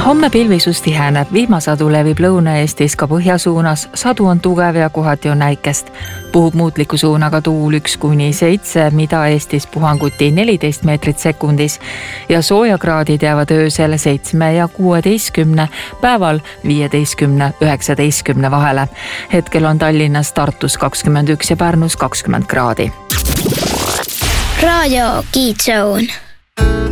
Homme pilvisus tiheneb, vihmasadu levib Lõuna-Eestis ka põhja suunas, sadu on tugev ja kohati on näikest. Puhub muutliku suunaga tuul 1–7, mida Eestis puhanguti 14 meetrit sekundis ja soojakraadid jäävad öösel 7 ja 16, päeval 15–19 vahele. Hetkel on Tallinnas, Tartus 21 ja Pärnus 20 kraadi. Raadio Kiidzoon.